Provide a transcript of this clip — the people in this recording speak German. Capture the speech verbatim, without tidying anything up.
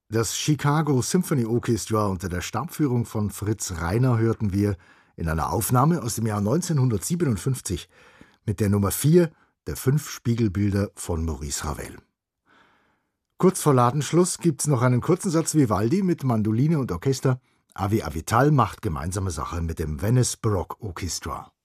Das Chicago Symphony Orchestra unter der Stabführung von Fritz Reiner hörten wir in einer Aufnahme aus dem Jahr neunzehnhundertsiebenundfünfzig mit der Nummer vier der fünf Spiegelbilder von Maurice Ravel. Kurz vor Ladenschluss gibt's noch einen kurzen Satz Vivaldi mit Mandoline und Orchester. Avi Avital macht gemeinsame Sache mit dem Venice Baroque Orchestra.